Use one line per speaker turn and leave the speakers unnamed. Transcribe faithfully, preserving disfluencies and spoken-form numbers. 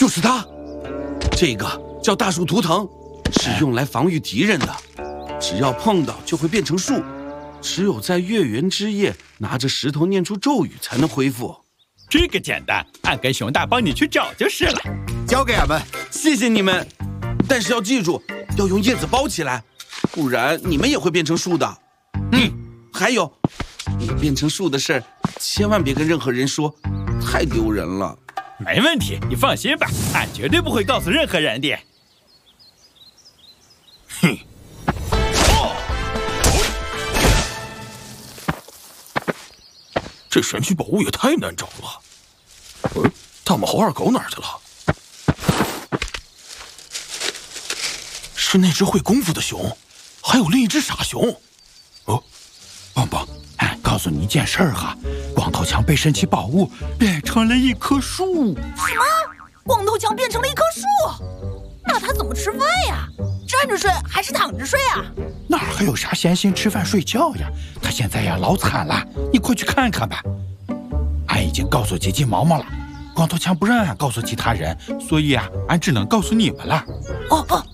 就是它，这个叫大树图腾，是用来防御敌人的。只要碰到就会变成树，只有在月圆之夜拿着石头念出咒语才能恢复。
这个简单，俺跟熊大帮你去找就是了。
交给俺们，
谢谢你们。但是要记住，要用叶子包起来，不然你们也会变成树的。嗯，还有，你变成树的事儿，千万别跟任何人说，太丢人了。
没问题，你放心吧，俺绝对不会告诉任何人的。
哼！哦！这神奇宝物也太难找了。呃，大魔猴二狗哪儿去了？是那只会功夫的熊，还有另一只傻熊。哦，棒棒，
俺告诉你一件事儿哈，光头强被神奇宝物变成了一棵树。
什么？光头强变成了一棵树？那他怎么吃饭呀？站着睡还是躺着睡啊？
哪还有啥闲心吃饭睡觉呀？他现在呀老惨了，你快去看看吧。俺已经告诉吉吉毛毛了，光头强不让俺告诉其他人，所以啊，俺只能告诉你们了。
哦哦。